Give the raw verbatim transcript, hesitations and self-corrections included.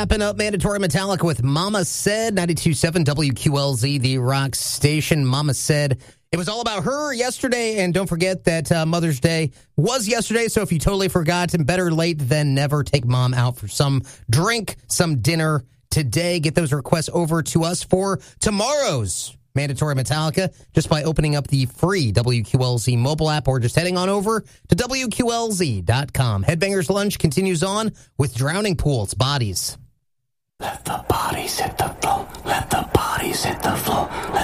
Wrapping up Mandatory Metallica with Mama Said, ninety-two point seven W Q L Z, the rock station. Mama Said it was all about her yesterday, and don't forget that uh, Mother's Day was yesterday, so if you totally forgot, and better late than never, take Mom out for some drink, some dinner today. Get those requests over to us for tomorrow's Mandatory Metallica just by opening up the free W Q L Z mobile app or just heading on over to W Q L Z dot com. Headbangers Lunch continues on with Drowning Pools, Bodies. Let the bodies hit the floor. Let the bodies hit the floor. Let